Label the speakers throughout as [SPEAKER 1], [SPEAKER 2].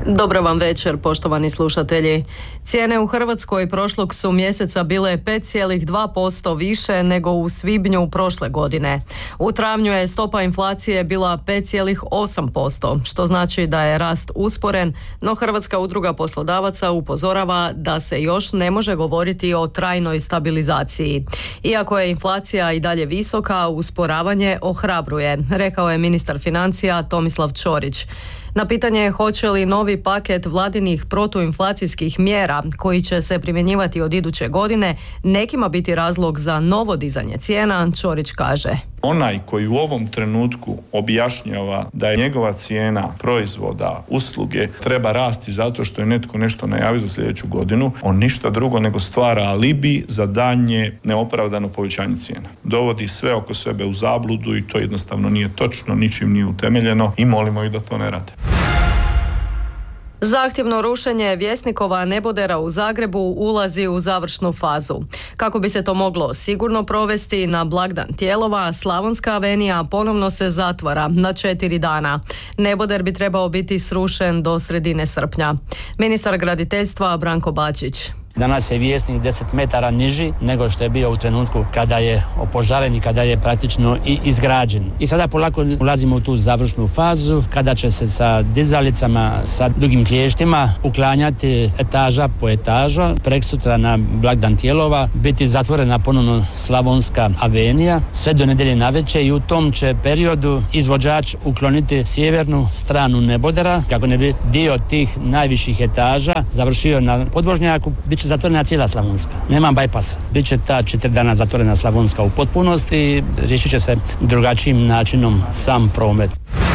[SPEAKER 1] Dobro vam večer, poštovani slušatelji. Cijene u Hrvatskoj prošlog su mjeseca bile 5,2% više nego u svibnju prošle godine. U travnju je stopa inflacije bila 5,8%, što znači da je rast usporen, no Hrvatska udruga poslodavaca upozorava da se još ne može govoriti o trajnoj stabilizaciji. Iako je inflacija i dalje visoka, usporavanje ohrabruje, rekao je ministar financija Tomislav Ćorić. Na pitanje hoće li novi paket vladinih protuinflacijskih mjera koji će se primjenjivati od iduće godine nekima biti razlog za novo dizanje cijena, Ćorić kaže:
[SPEAKER 2] Onaj koji u ovom trenutku objašnjava da je njegova cijena proizvoda, usluge treba rasti zato što je netko nešto najavio za sljedeću godinu, on ništa drugo nego stvara alibi za daljnje neopravdano povećanje cijena. Dovodi sve oko sebe u zabludu i to jednostavno nije točno, ničim nije utemeljeno i molimo ih da to ne rade.
[SPEAKER 1] Zahtjevno rušenje Vjesnikova nebodera u Zagrebu ulazi u završnu fazu. Kako bi se to moglo sigurno provesti, na blagdan Tijelova Slavonska avenija ponovno se zatvara na 4 dana. Neboder bi trebao biti srušen do sredine srpnja. Ministar graditeljstva Branko Bačić:
[SPEAKER 3] Danas je Vjesnik 10 metara niži nego što je bio u trenutku kada je opožaren i kada je praktično i izgrađen. I sada polako ulazimo u tu završnu fazu kada će se sa dizalicama, sa dugim klještima uklanjati etaža po etaža. Preksutra na blagdan Tijelova biti zatvorena ponovno Slavonska avenija sve do nedjelje navečer i u tom će periodu izvođač ukloniti sjevernu stranu nebodera kako ne bi dio tih najviših etaža završio na podvožnjaku. Biće zatvorena cijela Slavonska. Nema bajpasa. Biće ta 4 dana zatvorena Slavonska u potpunosti i riješit će se drugačijim načinom sam promet.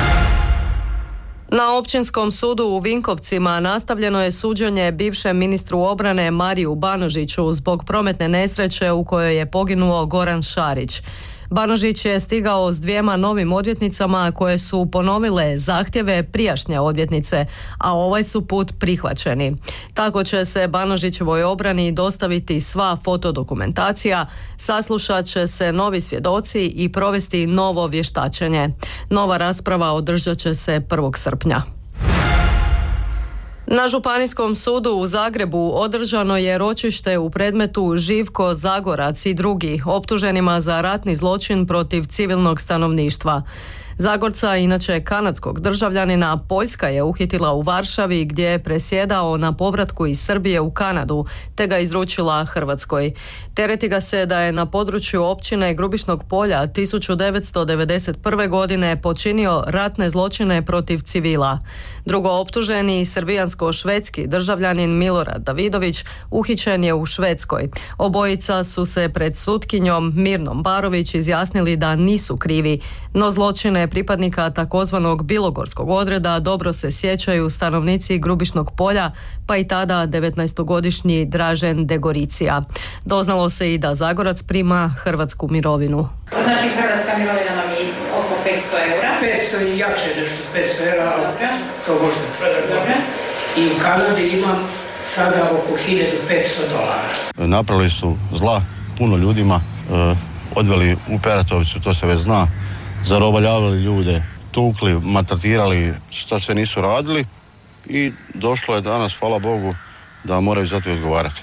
[SPEAKER 1] Na Općinskom sudu u Vinkovcima nastavljeno je suđenje bivšem ministru obrane Mariju Banožiću zbog prometne nesreće u kojoj je poginuo Goran Šarić. Banožić je stigao s 2 novim odvjetnicama koje su ponovile zahtjeve prijašnje odvjetnice, a ovaj su put prihvaćeni. Tako će se Banožićevoj obrani dostaviti sva fotodokumentacija, saslušat će se novi svjedoci i provesti novo vještačenje. Nova rasprava održat će se 1. srpnja. Na Županijskom sudu u Zagrebu održano je ročište u predmetu Živko Zagorac i drugi optuženima za ratni zločin protiv civilnog stanovništva. Zagorca, inače kanadskog državljanina, Poljska je uhitila u Varšavi gdje je presjedao na povratku iz Srbije u Kanadu, te ga izručila Hrvatskoj. Tereti ga se da je na području općine Grubišnog Polja 1991. godine počinio ratne zločine protiv civila. Drugo optuženi, srbijansko-švedski državljanin Milorad Davidović, uhićen je u Švedskoj. Obojica su se pred sutkinjom Mirnom Barović izjasnili da nisu krivi, no zločine pripadnika takozvanog bilogorskog odreda dobro se sjećaju stanovnici Grubišnog Polja, pa i tada 19-godišnji Dražen Degoricija. Doznalo se i da Zagorac prima hrvatsku mirovinu.
[SPEAKER 4] Znači hrvatska mirovina vam je oko 500 eura?
[SPEAKER 5] 500 i jače nešto, 500 eura, ali to možete predati. I u Kanadi imam sada oko $1.500.
[SPEAKER 6] Napravili su zla puno ljudima, odveli u Peratovicu, to se već zna, zarobaljavali ljude, tukli, maltretirali, šta sve nisu radili i došlo je danas, hvala Bogu, da moraju za to odgovarati.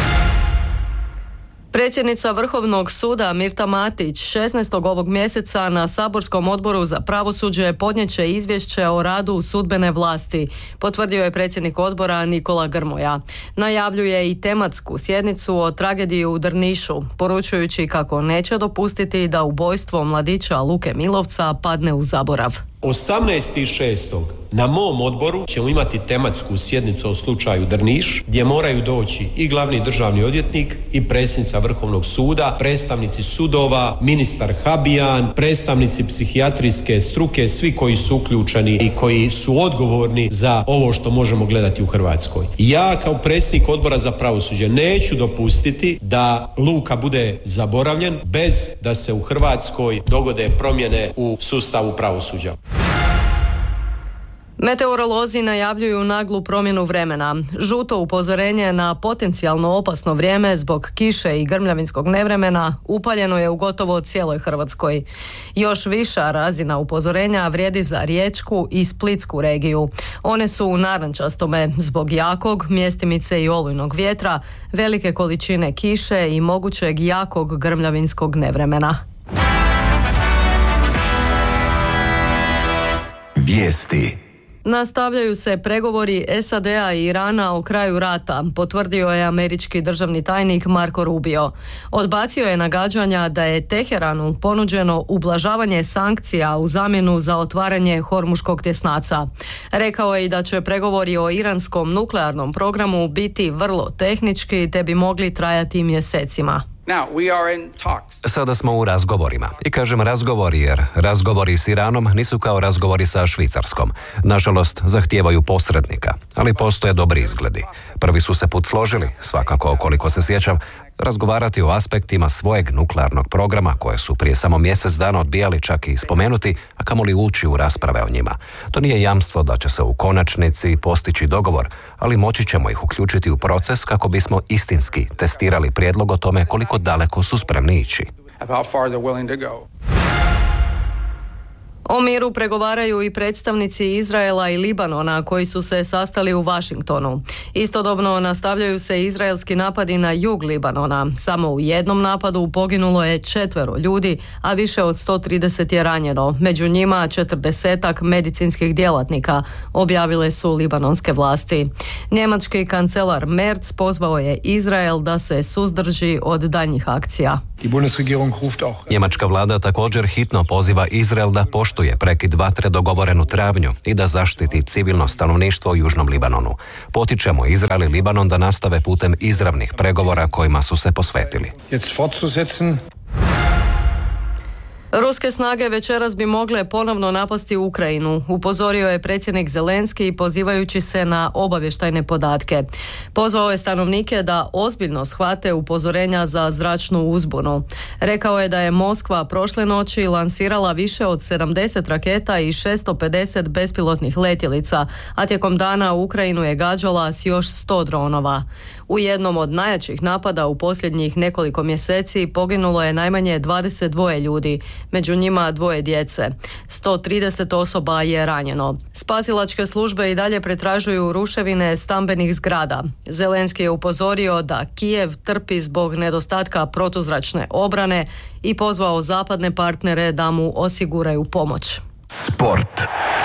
[SPEAKER 1] Predsjednica Vrhovnog suda Mirta Matić 16. ovog mjeseca na Saborskom odboru za pravosuđe podnijet će izvješće o radu sudbene vlasti, potvrdio je predsjednik odbora Nikola Grmoja. Najavljuje i tematsku sjednicu o tragediji u Drnišu, poručujući kako neće dopustiti da ubojstvo mladića Luke Milovca padne u zaborav.
[SPEAKER 7] 18.6. na mom odboru ćemo imati tematsku sjednicu o slučaju Drniš, gdje moraju doći i glavni državni odvjetnik i predsjednica Vrhovnog suda, predstavnici sudova, ministar Habijan, predstavnici psihijatrijske struke, svi koji su uključeni i koji su odgovorni za ovo što možemo gledati u Hrvatskoj. Ja kao predsjednik odbora za pravosuđe neću dopustiti da Luka bude zaboravljen bez da se u Hrvatskoj dogode promjene u sustavu pravosuđa.
[SPEAKER 1] Meteorolozi najavljuju naglu promjenu vremena. Žuto upozorenje na potencijalno opasno vrijeme zbog kiše i grmljavinskog nevremena upaljeno je u gotovo cijeloj Hrvatskoj. Još viša razina upozorenja vrijedi za Riječku i Splitsku regiju. One su u narančastome zbog jakog, mjestimice i olujnog vjetra, velike količine kiše i mogućeg jakog grmljavinskog nevremena.
[SPEAKER 8] Vijesti.
[SPEAKER 1] Nastavljaju se pregovori SAD-a i Irana o kraju rata, potvrdio je američki državni tajnik Marco Rubio. Odbacio je nagađanja da je Teheranu ponuđeno ublažavanje sankcija u zamjenu za otvaranje Hormuškog tjesnaca. Rekao je i da će pregovori o iranskom nuklearnom programu biti vrlo tehnički te bi mogli trajati mjesecima.
[SPEAKER 8] Sada smo u razgovorima. I kažem razgovori jer razgovori s Iranom nisu kao razgovori sa Švicarskom. Nažalost, zahtijevaju posrednika, ali postoje dobri izgledi. Prvi su se put složili, svakako koliko se sjećam, razgovarati o aspektima svojeg nuklearnog programa koje su prije samo mjesec dana odbijali čak i spomenuti, a kamoli ući u rasprave o njima. To nije jamstvo da će se u konačnici postići dogovor, ali moći ćemo ih uključiti u proces kako bismo istinski testirali prijedlog o tome koliko daleko su spremni ići.
[SPEAKER 1] O miru pregovaraju i predstavnici Izraela i Libanona koji su se sastali u Washingtonu. Istodobno nastavljaju se izraelski napadi na jug Libanona. Samo u jednom napadu poginulo je 4 ljudi, a više od 130 je ranjeno. Među njima 40 medicinskih djelatnika, objavile su libanonske vlasti. Njemački kancelar Merz pozvao je Izrael da se suzdrži od daljnjih akcija.
[SPEAKER 8] Njemačka vlada također hitno poziva Izrael da poštuje prekid vatre dogovoren u travnju i da zaštiti civilno stanovništvo u Južnom Libanonu. Potičemo Izrael i Libanon da nastave putem izravnih pregovora kojima su se posvetili.
[SPEAKER 1] Ruske snage večeras bi mogle ponovno napasti Ukrajinu, upozorio je predsjednik Zelenski pozivajući se na obavještajne podatke. Pozvao je stanovnike da ozbiljno shvate upozorenja za zračnu uzbunu. Rekao je da je Moskva prošle noći lansirala više od 70 raketa i 650 bespilotnih letjelica, a tijekom dana Ukrajinu je gađala s još 100 dronova. U jednom od najjačih napada u posljednjih nekoliko mjeseci poginulo je najmanje 22 ljudi, među njima 2 djece. 130 osoba je ranjeno. Spasilačke službe i dalje pretražuju ruševine stambenih zgrada. Zelenski je upozorio da Kijev trpi zbog nedostatka protuzračne obrane i pozvao zapadne partnere da mu osiguraju pomoć.
[SPEAKER 8] Sport.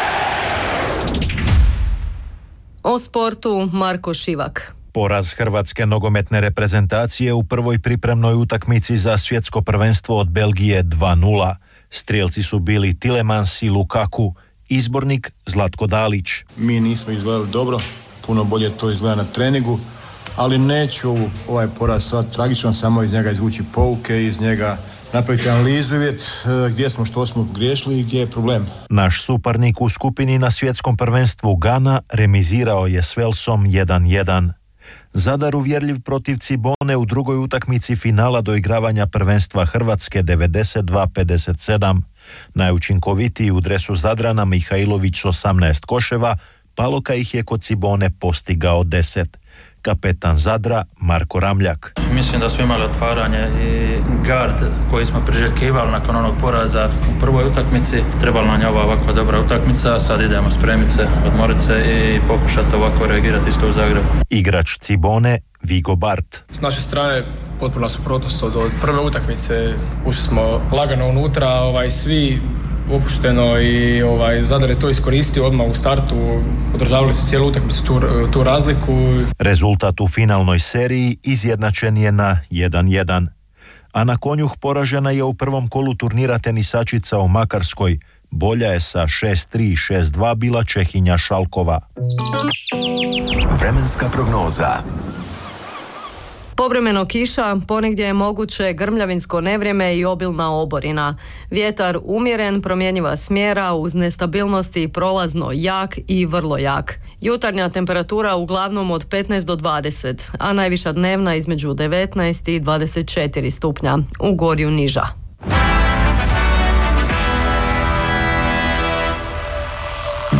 [SPEAKER 1] O sportu Marko Šivak.
[SPEAKER 9] Poraz hrvatske nogometne reprezentacije u prvoj pripremnoj utakmici za svjetsko prvenstvo od Belgije 2:0. Strijelci su bili Tielemans i Lukaku, izbornik Zlatko Dalić.
[SPEAKER 10] Mi nismo izgledali dobro, puno bolje to izgleda na treningu, ali neću ovaj poraz sad tragično, samo iz njega izvući pouke, iz njega napraviti analizu, vidjeti gdje smo, što smo griješili i gdje je problem.
[SPEAKER 9] Naš suparnik u skupini na svjetskom prvenstvu Gana remizirao je s Velsom 1:1. Zadar uvjerljiv protiv Cibone u drugoj utakmici finala doigravanja prvenstva Hrvatske 92-57. Najučinkovitiji u dresu Zadrana Mihajlović s 18 koševa, Paloka ih je kod Cibone postigao 10. Kapetan Zadra Marko Ramljak.
[SPEAKER 11] Mislim da smo imali otvaranje i gard koji smo priželjkivali nakon onog poraza u prvoj utakmici. Trebala nam je ova ovako dobra utakmica, sad idemo spremiti se, odmorit se i pokušati ovako reagirati isto u Zagrebu.
[SPEAKER 9] Igrač Cibone Vigo Bart.
[SPEAKER 12] S naše strane potpuno suprotnost od prve utakmice, ušli smo lagano unutra, svi opušteno i Zadar je to iskoristio odmah u startu, održavali su cijelu utakmicu tu razliku.
[SPEAKER 9] Rezultat u finalnoj seriji izjednačen je na 1:1. Ana Konjuh poražena je u prvom kolu turnira tenisačica u Makarskoj. Bolja je sa 6:3 i 6:2 bila Čehinja Šalkova.
[SPEAKER 8] Vremenska prognoza.
[SPEAKER 1] Povremeno kiša, ponegdje je moguće grmljavinsko nevrijeme i obilna oborina. Vjetar umjeren, promjenjiva smjera uz nestabilnosti prolazno jak i vrlo jak. Jutarnja temperatura uglavnom od 15 do 20, a najviša dnevna između 19 i 24 stupnja, u Gorju niža.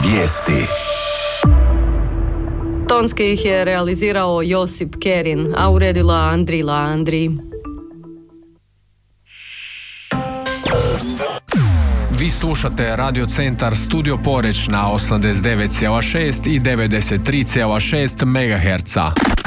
[SPEAKER 13] Vijesti.
[SPEAKER 1] Tonski ih je realizirao Josip Kerin, a uredila Andrila Andri.
[SPEAKER 14] Vi slušate Radio Centar Studio Poreć na 89,6 i 93,6 MHz.